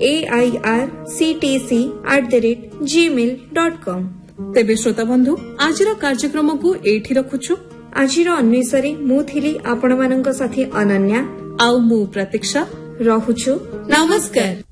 airctc@gmail.com। तेबे श्रोता बंधु आज कार्यक्रम को एठी रखुछु। आज अन्वेषरे मु थिली आपण मानक साथी अनन्या आउ मु प्रतीक्षा रहुछु। नमस्कार।